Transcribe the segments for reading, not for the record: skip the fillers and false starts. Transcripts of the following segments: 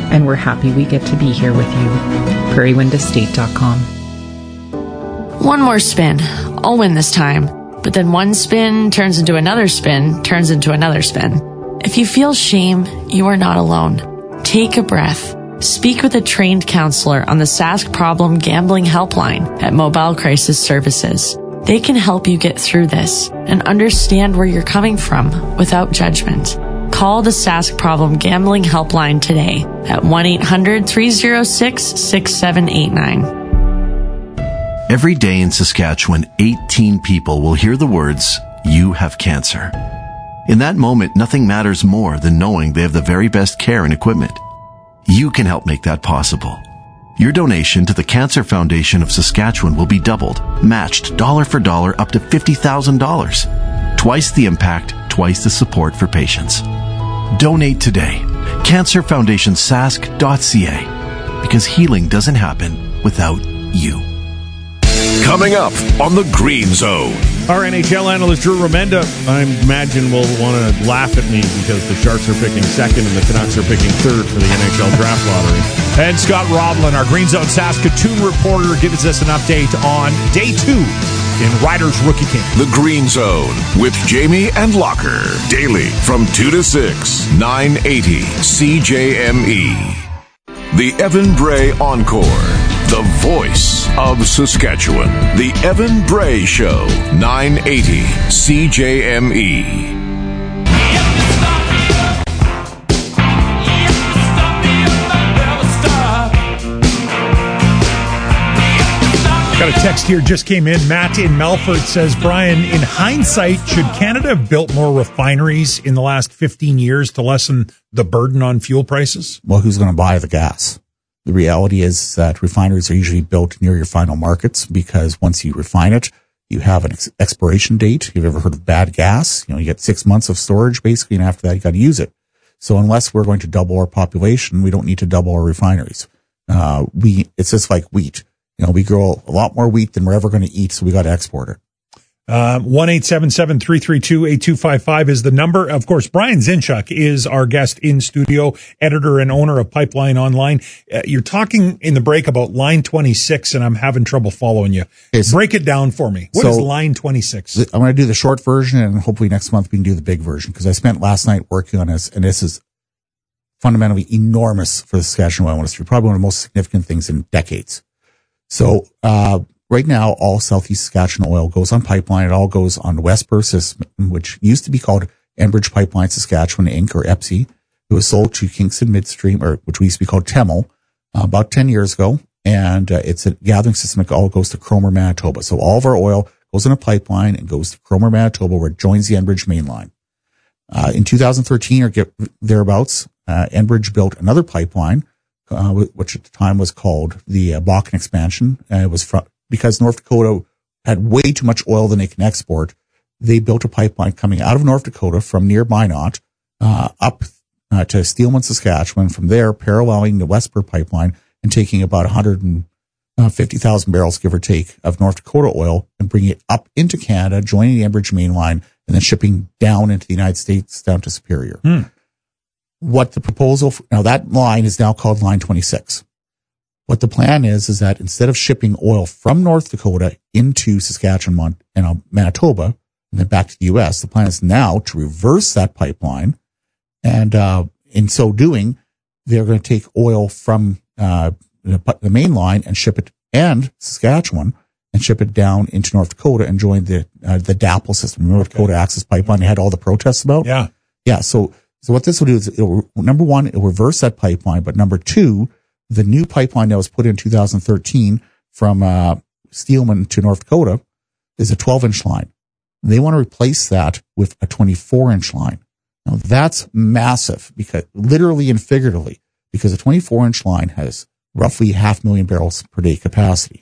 and we're happy we get to be here with you. prairiewindestate.com. One more spin. I'll win this time. But then one spin turns into another spin, turns into another spin. If you feel shame, you are not alone. Take a breath. Speak with a trained counselor on the Sask Problem Gambling Helpline at Mobile Crisis Services. They can help you get through this and understand where you're coming from without judgment. Call the Sask Problem Gambling Helpline today at 1-800-306-6789. Every day in Saskatchewan, 18 people will hear the words, "You have cancer." In that moment, nothing matters more than knowing they have the very best care and equipment. You can help make that possible. Your donation to the Cancer Foundation of Saskatchewan will be doubled, matched dollar for dollar up to $50,000. Twice the impact, twice the support for patients. Donate today. CancerFoundationSask.ca. Because healing doesn't happen without you. Coming up on the Green Zone. Our NHL analyst, Drew Remenda, I imagine will want to laugh at me because the Sharks are picking second and the Canucks are picking third for the NHL Draft Lottery. And Scott Roblin, our Green Zone Saskatoon reporter, gives us an update on day 2 in Riders Rookie Camp. The Green Zone with Jamie and Locker. Daily from 2 to 6, 980 CJME. The Evan Bray Encore. The voice of Saskatchewan. The Evan Bray Show. 980 CJME. Got a text here, just came in. Matt in Melfort says, Brian, in hindsight, should Canada have built more refineries in the last 15 years to lessen the burden on fuel prices? Well, who's going to buy the gas? The reality is that refineries are usually built near your final markets because once you refine it, you have an expiration date. You've ever heard of bad gas? You get 6 months of storage basically, and after that you got to use it. So unless we're going to double our population, we don't need to double our refineries. It's just like wheat. We grow a lot more wheat than we're ever going to eat, so we got to export it. 1-877-332-8255 is the number. Of course, Brian Zinchuk is our guest in studio, editor and owner of Pipeline Online. You're talking in the break about line 26, and I'm having trouble following you. Okay, break it down for me. What is line 26? I'm going to do the short version, and hopefully next month we can do the big version, because I spent last night working on this, and this is fundamentally enormous for the Saskatchewan oil industry, probably one of the most significant things in decades. So, right now, all Southeast Saskatchewan oil goes on pipeline. It all goes on the Westpur system, which used to be called Enbridge Pipeline Saskatchewan Inc., or EPSI. It was sold to Kingston Midstream, or which we used to be called Temmel, about 10 years ago. And it's a gathering system that all goes to Cromer, Manitoba. So all of our oil goes in a pipeline and goes to Cromer, Manitoba, where it joins the Enbridge main line. In 2013 or thereabouts, Enbridge built another pipeline, which at the time was called the Bakken Expansion. And it was because North Dakota had way too much oil than they can export. They built a pipeline coming out of North Dakota from near Minot, up to Steelman, Saskatchewan, from there paralleling the Westpur pipeline and taking about 150,000 barrels, give or take, of North Dakota oil and bringing it up into Canada, joining the Enbridge main line, and then shipping down into the United States, down to Superior. What the proposal, now that line is now called line 26. What the plan is that instead of shipping oil from North Dakota into Saskatchewan and Manitoba and then back to the U.S., the plan is now to reverse that pipeline. And in so doing, they're going to take oil from the main line and ship it, and Saskatchewan, and ship it down into North Dakota and join the DAPL system, North Dakota Access Pipeline. They had all the protests about. Yeah. So what this will do is, number one, it'll reverse that pipeline. But number two, the new pipeline that was put in 2013 from Steelman to North Dakota is a 12-inch line. They want to replace that with a 24-inch line. Now that's massive, because literally and figuratively, because a 24-inch line has roughly 500,000 barrels per day capacity.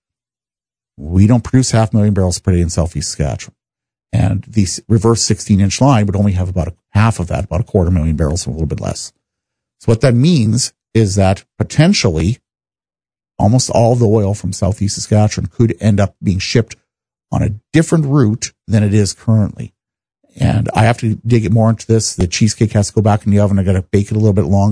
We don't produce 500,000 barrels per day in Southeast Saskatchewan. And the reverse 16-inch line would only have about half of that, about 250,000 barrels, a little bit less. So what that means is that potentially almost all the oil from Southeast Saskatchewan could end up being shipped on a different route than it is currently. And I have to dig it more into this. The cheesecake has to go back in the oven. I got to bake it a little bit longer.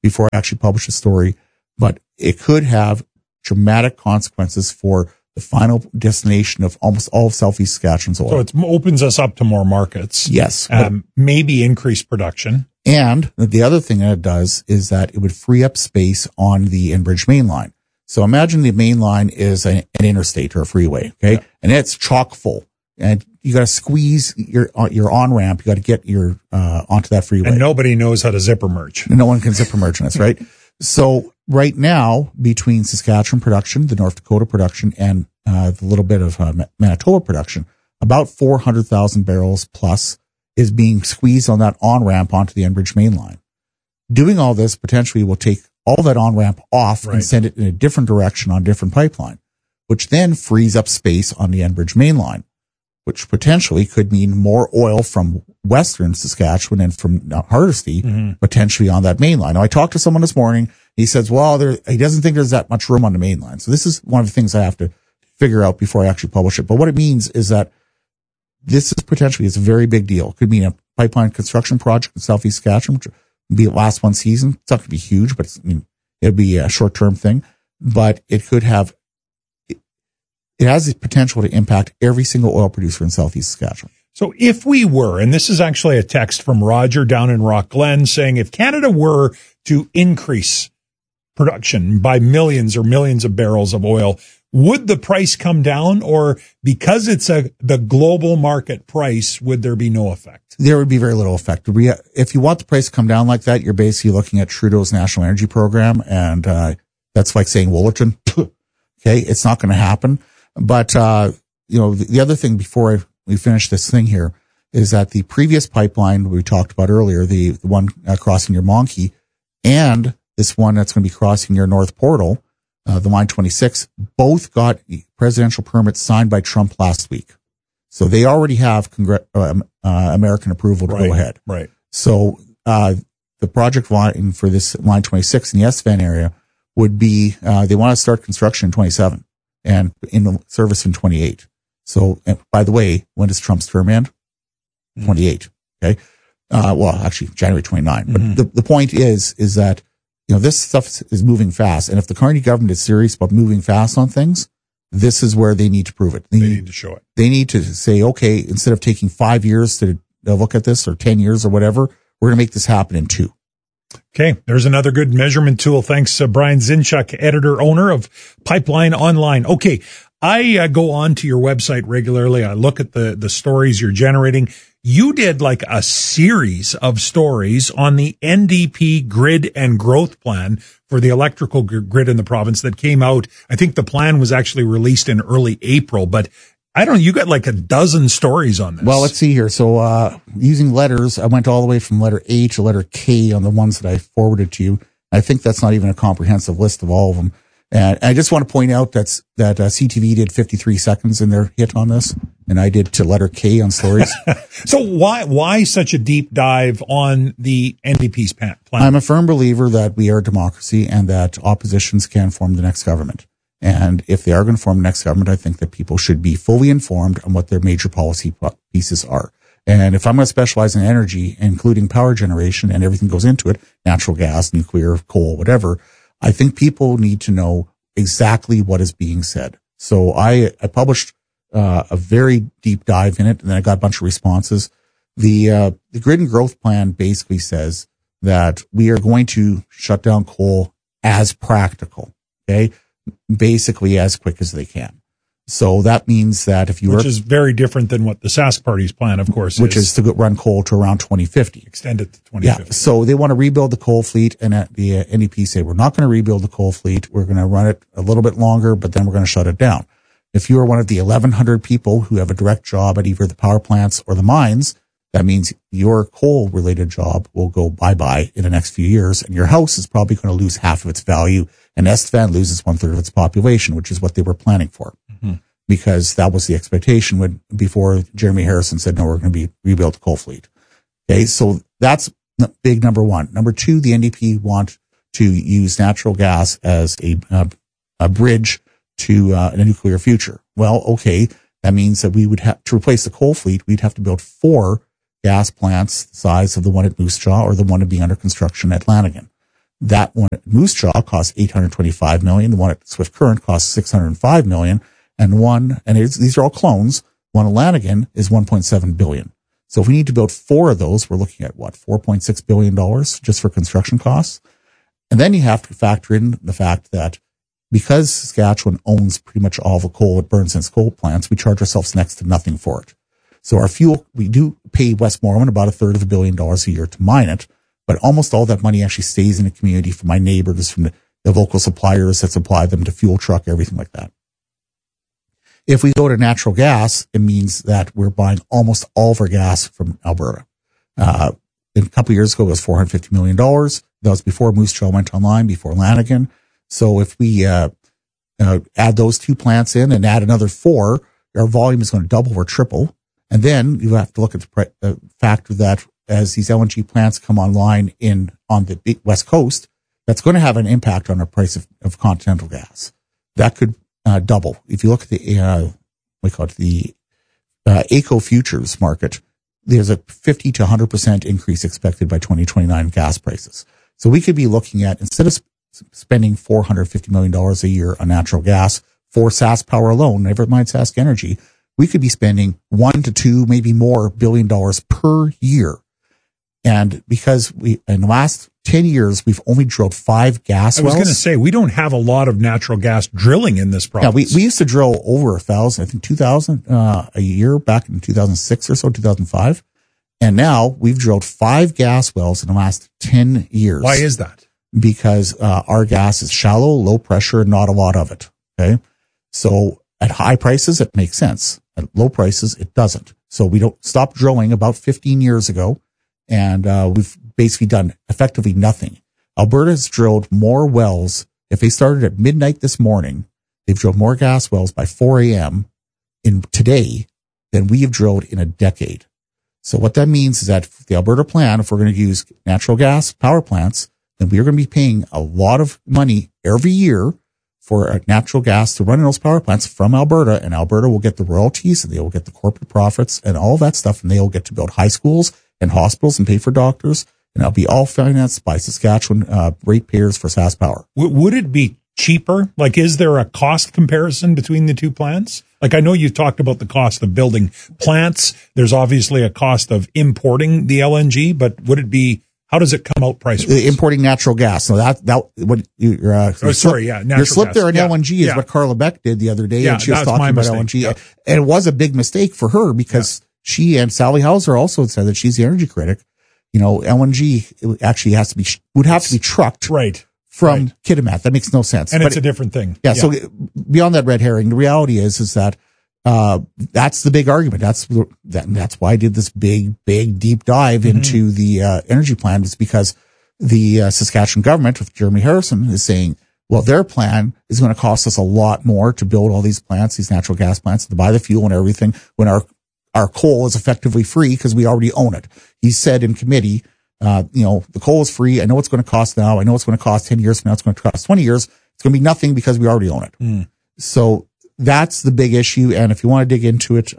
before I actually publish a story, but it could have dramatic consequences for the final destination of almost all of Southeast Saskatchewan's oil. So it opens us up to more markets. Yes. Maybe increased production. And the other thing that it does is that it would free up space on the Enbridge main line. So imagine the main line is an interstate or a freeway, okay? Yeah. And it's chock full. And you got to squeeze your on-ramp. You got to get your onto that freeway. And nobody knows how to zipper merge. No one can zipper merge on this, right? So right now, between Saskatchewan production, the North Dakota production, and the little bit of Manitoba production, about 400,000 barrels plus is being squeezed on that on-ramp onto the Enbridge main line. Doing all this potentially will take all that on-ramp off and send it in a different direction on a different pipeline, which then frees up space on the Enbridge main line, which potentially could mean more oil from Western Saskatchewan and from Hardisty potentially on that main line. Now, I talked to someone this morning. He says, well, he doesn't think there's that much room on the main line. So this is one of the things I have to figure out before I actually publish it. But what it means is that this is potentially, it's a very big deal. It could mean a pipeline construction project in Southeast Saskatchewan, which would be last one season. It's not going to be huge, but it'd be a short-term thing. But it could have, it has the potential to impact every single oil producer in Southeast Saskatchewan. So if we were, and this is actually a text from Roger down in Rock Glen saying, if Canada were to increase production by millions or millions of barrels of oil, would the price come down, or because it's the global market price, would there be no effect? There would be very little effect. If you want the price to come down like that, you're basically looking at Trudeau's National Energy Program, and that's like saying Woolerton. Okay, it's not going to happen. But the other thing before we finish this thing here is that the previous pipeline we talked about earlier, the one crossing your Monkey, and this one that's going to be crossing your North Portal, the Line 26, both got presidential permits signed by Trump last week. So they already have American approval to go ahead. Right. So the project line for this Line 26 in the SVAN area would be, they want to start construction in 27 and in service in 28. So, by the way, when does Trump's term end? 28. Okay. Well, actually January 29. But the point is that, this stuff is moving fast. And if the Carney government is serious about moving fast on things, this is where they need to prove it. They need to show it. They need to say, okay, instead of taking 5 years to look at this or 10 years or whatever, we're going to make this happen in 2. Okay, there's another good measurement tool. Thanks, Brian Zinchuk, editor, owner of Pipeline Online. Okay, I go on to your website regularly. I look at the stories you're generating. You did like a series of stories on the NDP grid and growth plan for the electrical grid in the province that came out. I think the plan was actually released in early April, but you got like a dozen stories on this. Well, let's see here. So, using letters, I went all the way from letter A to letter K on the ones that I forwarded to you. I think that's not even a comprehensive list of all of them. And I just want to point out that CTV did 53 seconds in their hit on this, and I did to letter K on stories. So why such a deep dive on the NDP's plan? I'm a firm believer that we are a democracy and that oppositions can form the next government. And if they are going to form the next government, I think that people should be fully informed on what their major policy pieces are. And if I'm going to specialize in energy, including power generation and everything goes into it, natural gas, nuclear, coal, whatever, I think people need to know exactly what is being said. So I published a very deep dive in it, and then I got a bunch of responses. The grid and growth plan basically says that we are going to shut down coal as practical, okay? Basically as quick as they can. So that means that which is very different than what the Sask Party's plan, of course, which is to run coal to around 2050. Extend it to 2050. Yeah. So they want to rebuild the coal fleet, and the NDP say, we're not going to rebuild the coal fleet. We're going to run it a little bit longer, but then we're going to shut it down. If you are one of the 1,100 people who have a direct job at either the power plants or the mines, that means your coal related job will go bye-bye in the next few years, and your house is probably going to lose half of its value, and Estvan loses 1/3 of its population, which is what they were planning for. Because that was the expectation before Jeremy Harrison said, no, we're going to rebuild the coal fleet. Okay. So that's big number one. Number two, the NDP want to use natural gas as a bridge to a nuclear future. Well, okay. That means that we would have to replace the coal fleet. We'd have to build 4 gas plants the size of the one at Moose Jaw or the one to be under construction at Lanigan. That one at Moose Jaw costs $825 million. The one at Swift Current costs $605 million. And these are all clones. One at Lanigan is $1.7 billion. So if we need to build 4 of those, we're looking at $4.6 billion just for construction costs. And then you have to factor in the fact that because Saskatchewan owns pretty much all the coal it burns in its coal plants, we charge ourselves next to nothing for it. So our fuel, we do pay Westmorland about $1/3 billion a year to mine it, but almost all that money actually stays in the community from my neighbors, from the local suppliers that supply them to fuel truck, everything like that. If we go to natural gas, it means that we're buying almost all of our gas from Alberta. A couple of years ago, it was $450 million. That was before Moose Jaw went online, before Lanigan. So if we add those 2 plants in and add another 4, our volume is going to double or triple. And then you have to look at the factor that as these LNG plants come online on the West Coast, that's going to have an impact on our price of continental gas. That could double. If you look at the AECO futures market, there's a 50 to 100% increase expected by 2029 gas prices. So we could be looking at, instead of spending $450 million a year on natural gas for Sask Power alone, never mind Sask Energy, we could be spending $1 to $2, maybe more $billion per year. And because in the last 10 years, we've only drilled 5 gas wells. I was going to say, we don't have a lot of natural gas drilling in this province. Yeah, we used to drill over 1,000, I think 2,000 a year back in 2006 or so, 2005. And now we've drilled 5 gas wells in the last 10 years. Why is that? Because our gas is shallow, low pressure, not a lot of it. Okay. So at high prices, it makes sense. At low prices, it doesn't. So we don't stop drilling about 15 years ago. And we've basically done effectively nothing. Alberta has drilled more wells. If they started at midnight this morning, they've drilled more gas wells by 4 a.m. today than we have drilled in a decade. So what that means is that the Alberta plan, if we're going to use natural gas power plants, then we are going to be paying a lot of money every year for natural gas to run in those power plants from Alberta, and Alberta will get the royalties, and they will get the corporate profits and all that stuff, and they will get to build high schools and hospitals and pay for doctors, and it'll be all financed by Saskatchewan ratepayers for Sask Power. Would it be cheaper? Like, is there a cost comparison between the 2 plants? Like, I know you talked about the cost of building plants. There's obviously a cost of importing the LNG, but would it be, how does it come out price-wise? Importing natural gas. So what your slip there in LNG is what Carla Beck did the other day, and she was talking about LNG. Yeah. And it was a big mistake for her because she and Sally Hauser also said that she's the energy critic. You know, LNG actually would have to be trucked from Kitimat. That makes no sense. And it's a different thing. Yeah. So beyond that red herring, the reality is that that's the big argument. That's why I did this big deep dive into the energy plan, is because the Saskatchewan government with Jeremy Harrison is saying, well, their plan is going to cost us a lot more to build all these plants, these natural gas plants, to buy the fuel and everything, when our coal is effectively free because we already own it. He said in committee, the coal is free. I know it's going to cost now. I know it's going to cost 10 years from now. It's going to cost 20 years. It's going to be nothing because we already own it. So that's the big issue. And if you want to dig into it,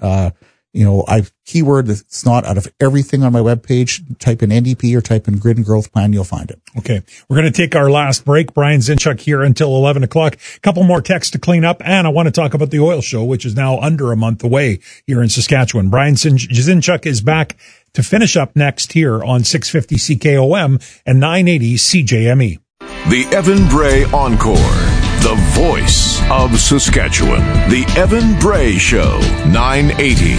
I've keyword that's not out of everything on my webpage. Type in NDP or type in Grid and Growth Plan. You'll find it. Okay. We're going to take our last break. Brian Zinchuk here until 11 o'clock. A couple more texts to clean up. And I want to talk about the oil show, which is now under a month away here in Saskatchewan. Brian Zinchuk is back to finish up next here on 650 CKOM and 980 CJME. The Evan Bray Encore. The voice of Saskatchewan. The Evan Bray Show, 980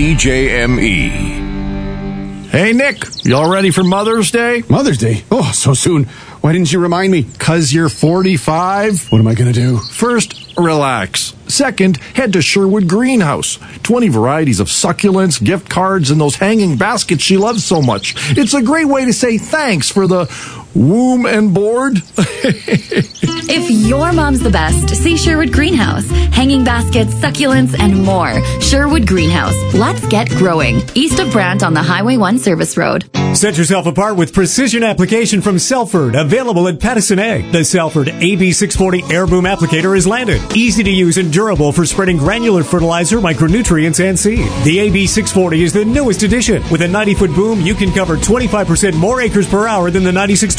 CJME. Hey, Nick, you all ready for Mother's Day? Mother's Day? Oh, so soon. Why didn't you remind me? 'Cause you're 45. What am I going to do? First, relax. Second, head to Sherwood Greenhouse. 20 varieties of succulents, gift cards, and those hanging baskets she loves so much. It's a great way to say thanks for the womb and board. If your mom's the best, see Sherwood Greenhouse. Hanging baskets, succulents, and more. Sherwood Greenhouse. Let's get growing. East of Brant on the Highway 1 Service Road. Set yourself apart with precision application from Selford. Available at Patisonnet. The Selford AB640 Air Boom Applicator is landed. Easy to use and durable for spreading granular fertilizer, micronutrients, and seed. The AB640 is the newest addition. With a 90-foot boom, you can cover 25% more acres per hour than the 9620.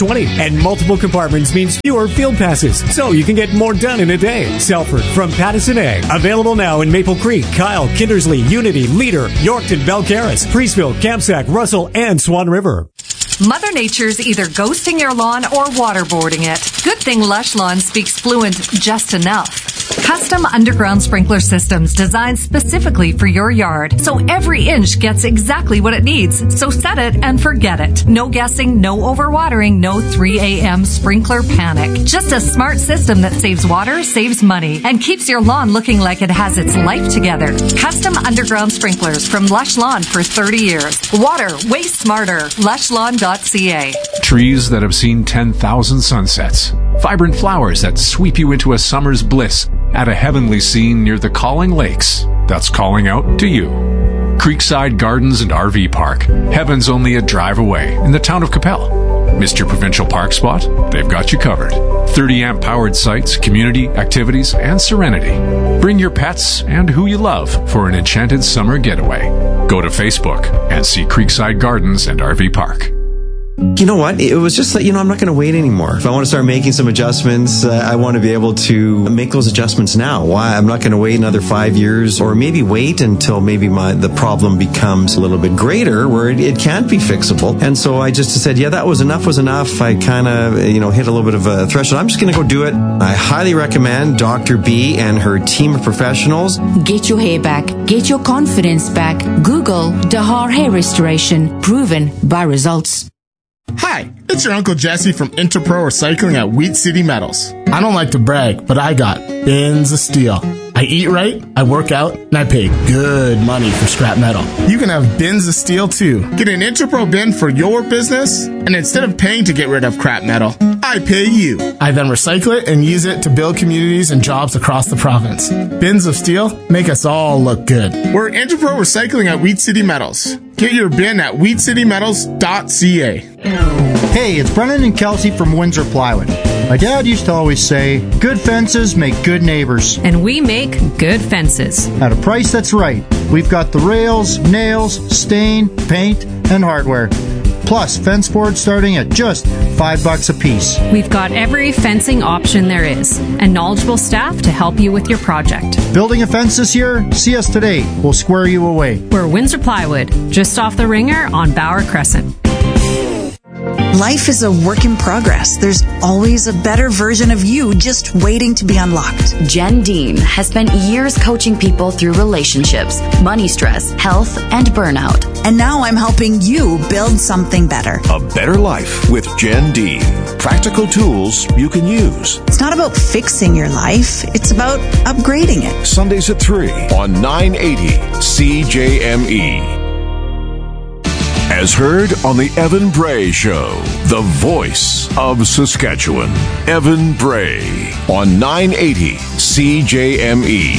20. And multiple compartments means fewer field passes, so you can get more done in a day. Selford from Pattison Ag. Available now in Maple Creek, Kyle, Kindersley, Unity, Leader, Yorkton, Belcaris, Priestville, Kamsack, Russell, and Swan River. Mother Nature's either ghosting your lawn or waterboarding it. Good thing Lush Lawn speaks fluent just enough. Custom underground sprinkler systems designed specifically for your yard, so every inch gets exactly what it needs. So set it and forget it. No guessing, no overwatering, no 3 a.m. sprinkler panic. Just a smart system that saves water, saves money, and keeps your lawn looking like it has its life together. Custom underground sprinklers from Lush Lawn for 30 years. Water way smarter. LushLawn.ca. Trees that have seen 10,000 sunsets. Vibrant flowers that sweep you into a summer's bliss at a heavenly scene near the Calling Lakes. That's calling out to you. Creekside Gardens and RV Park. Heaven's only a drive away in the town of Capel. Missed your provincial park spot? They've got you covered. 30 amp powered sites, community, activities, and serenity. Bring your pets and who you love for an enchanted summer getaway. Go to Facebook and see Creekside Gardens and RV Park. You know what? It was just like, I'm not going to wait anymore. If I want to start making some adjustments, I want to be able to make those adjustments now. Why? I'm not going to wait another 5 years, or maybe wait until maybe the problem becomes a little bit greater where it can't be fixable. And so I just said, yeah, that was enough. I kind of, hit a little bit of a threshold. I'm just going to go do it. I highly recommend Dr. B and her team of professionals. Get your hair back. Get your confidence back. Google Dahar Hair Restoration. Proven by results. Hi, it's your Uncle Jesse from Interpro Recycling at Wheat City Metals. I don't like to brag, but I got bins of steel. I eat right, I work out, and I pay good money for scrap metal. You can have bins of steel too. Get an Interpro bin for your business, and instead of paying to get rid of crap metal, I pay you. I then recycle it and use it to build communities and jobs across the province. Bins of steel make us all look good. We're Interpro Recycling at Wheat City Metals. Get your bin at wheatcitymetals.ca. Hey, it's Brennan and Kelsey from Windsor Plywood. My dad used to always say, good fences make good neighbors. And we make good fences. At a price that's right. We've got the rails, nails, stain, paint, and hardware. Plus, fence boards starting at just $5 a piece. We've got every fencing option there is, and knowledgeable staff to help you with your project. Building a fence this year? See us today. We'll square you away. We're Windsor Plywood, just off the Ringer on Bauer Crescent. Life is a work in progress. There's always a better version of you just waiting to be unlocked. Jen Dean has spent years coaching people through relationships, money stress, health, and burnout. And now I'm helping you build something better. A better life with Jen Dean. Practical tools you can use. It's not about fixing your life. It's about upgrading it. Sundays at 3 on 980 CJME. As heard on the Evan Bray Show, the voice of Saskatchewan. Evan Bray on 980 CJME.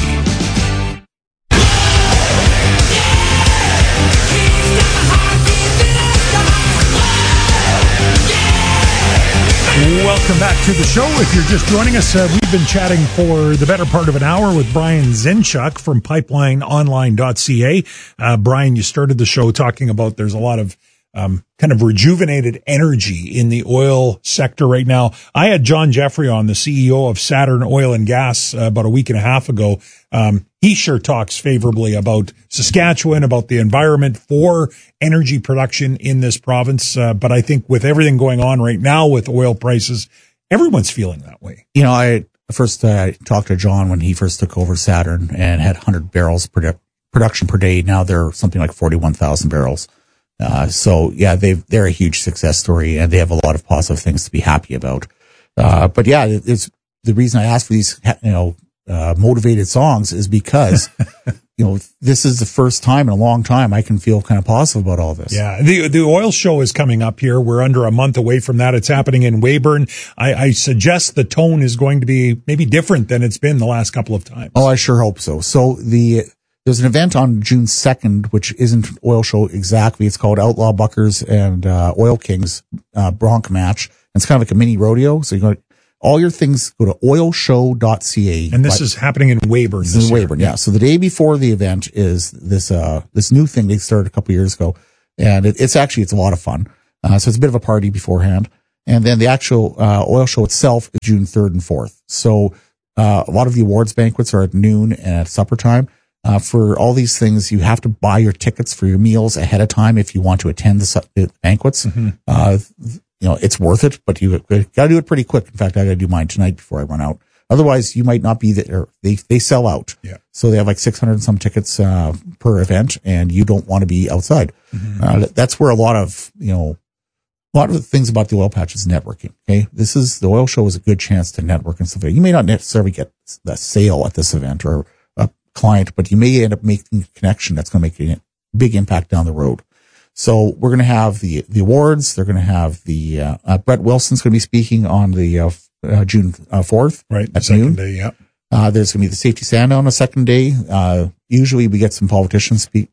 Welcome back to the show. If you're just joining us, we've been chatting for the better part of an hour with Brian Zinchuk from pipelineonline.ca. Brian, you started the show talking about there's a lot of kind of rejuvenated energy in the oil sector right now. I had John Jeffrey on, the CEO of Saturn Oil and Gas, about a week and a half ago. He sure talks favorably about Saskatchewan, about the environment for energy production in this province. But I think with everything going on right now with oil prices, everyone's feeling that way. I talked to John when he first took over Saturn and had 100 barrels production per day. Now they're something like 41,000 barrels. They're a huge success story, and they have a lot of positive things to be happy about. It's the reason I asked for these, motivated songs is because, this is the first time in a long time I can feel kind of positive about all this. Yeah. The oil show is coming up here. We're under a month away from that. It's happening in Weyburn. I suggest the tone is going to be maybe different than it's been the last couple of times. Oh, I sure hope so. So there's an event on June 2nd, which isn't an oil show exactly. It's called Outlaw Buckers and Oil Kings Bronc Match. And it's kind of like a mini rodeo. So you go, all your things, go to oilshow.ca. And this is happening in Weyburn. This is in Weyburn, yeah. So the day before the event is this new thing they started a couple of years ago. And it's a lot of fun. So it's a bit of a party beforehand. And then the actual oil show itself is June 3rd and 4th. So a lot of the awards banquets are at noon and at supper time. For all these things, you have to buy your tickets for your meals ahead of time if you want to attend the banquets. It's worth it, but you got to do it pretty quick. In fact, I got to do mine tonight before I run out. Otherwise, you might not be there. They sell out. Yeah. So they have like 600 and some tickets per event, and you don't want to be outside. That's where a lot of the things about the oil patch is networking. Okay. The oil show is a good chance to network and stuff. You may not necessarily get the sale at this event or a client, but you may end up making a connection that's going to make a big impact down the road. So we're going to have the awards. They're going to have the, Brett Wilson's going to be speaking on the, June 4th. Right. At second noon. day. Yeah. There's going to be the safety stand on the second day. Usually we get some politicians speak.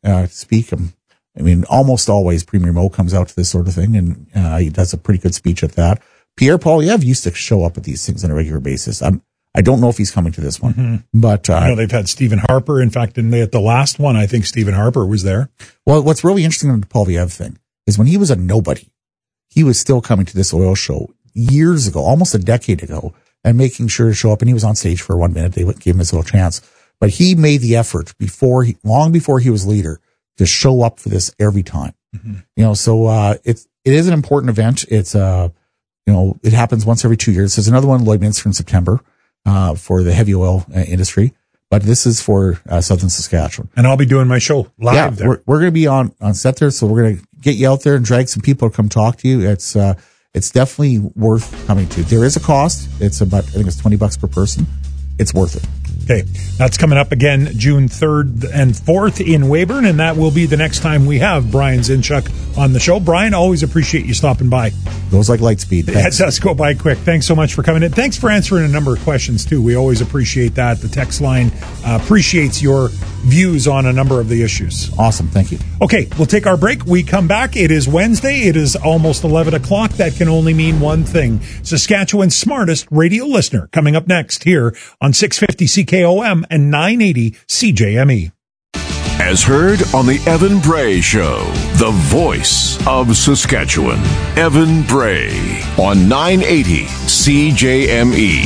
Almost always Premier Mo comes out to this sort of thing, and he does a pretty good speech at that. Pierre Poilievre used to show up at these things on a regular basis. I don't know if he's coming to this one, but they've had Stephen Harper. In fact, at the last one, I think Stephen Harper was there. Well, what's really interesting on the Poilievre thing is when he was a nobody, he was still coming to this oil show years ago, almost a decade ago, and making sure to show up. And he was on stage for 1 minute. They gave him his little chance, but he made the effort long before he was leader to show up for this every time. So it is an important event. It's it happens once every 2 years. There's another one in Lloydminster in September for the heavy oil industry, but this is for Southern Saskatchewan. And I'll be doing my show live there. We're going to be on set there, so we're going to get you out there and drag some people to come talk to you. It's definitely worth coming to. There is a cost. It's about, I think it's $20 per person. It's worth it. Okay, that's coming up again June 3rd and 4th in Weyburn, and that will be the next time we have Brian Zinchuk on the show. Brian, always appreciate you stopping by. Goes like light speed. Thanks. It does go by quick. Thanks so much for coming in. Thanks for answering a number of questions, too. We always appreciate that. The text line appreciates your views on a number of the issues. Awesome. Thank you. Okay, we'll take our break. We come back. It is Wednesday. It is almost 11 o'clock. That can only mean one thing. Saskatchewan's smartest radio listener coming up next here on 650 CKOM and 980 CJME. As heard on the Evan Bray Show, the voice of Saskatchewan. Evan Bray on 980 CJME.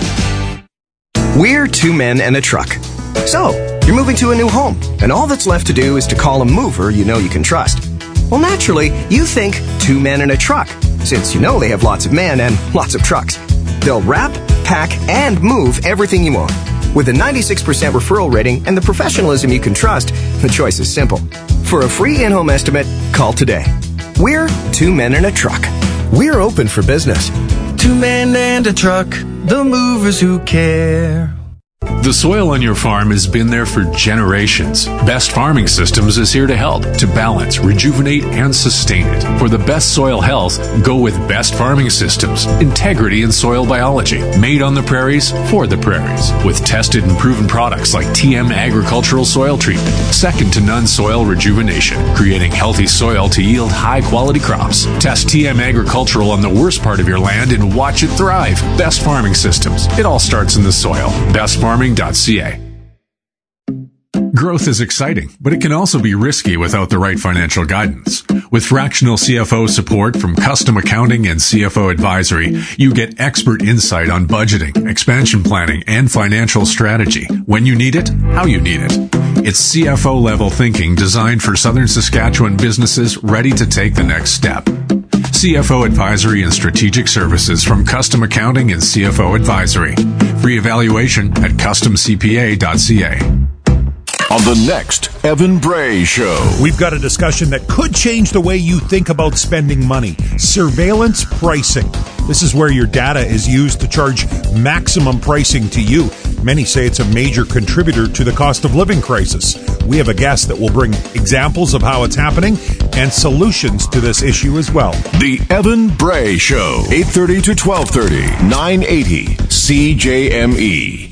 We're two men and a truck. So, you're moving to a new home, and all that's left to do is to call a mover you know you can trust. Well, naturally, you think two men and a truck, since you know they have lots of men and lots of trucks. They'll wrap, pack, and move everything you own. With a 96% referral rating and the professionalism you can trust, the choice is simple. For a free in-home estimate, call today. We're two men and a truck. We're open for business. Two men and a truck, the movers who care. The soil on your farm has been there for generations. Best Farming Systems is here to help, to balance, rejuvenate, and sustain it. For the best soil health, go with Best Farming Systems. Integrity in soil biology. Made on the prairies, for the prairies. With tested and proven products like TM Agricultural Soil Treatment. Second to none soil rejuvenation. Creating healthy soil to yield high-quality crops. Test TM Agricultural on the worst part of your land and watch it thrive. Best Farming Systems. It all starts in the soil. BestFarming.ca. Growth is exciting, but it can also be risky without the right financial guidance. With fractional CFO support from Custom Accounting and CFO Advisory, you get expert insight on budgeting, expansion planning, and financial strategy. When you need it, how you need it. It's CFO level thinking designed for Southern Saskatchewan businesses ready to take the next step. CFO Advisory and Strategic Services from Custom Accounting and CFO Advisory. Free evaluation at customcpa.ca. On the next Evan Bray Show, we've got a discussion that could change the way you think about spending money. Surveillance pricing. This is where your data is used to charge maximum pricing to you. Many say it's a major contributor to the cost of living crisis. We have a guest that will bring examples of how it's happening and solutions to this issue as well. The Evan Bray Show, 8:30 to 12:30, 980 CJME.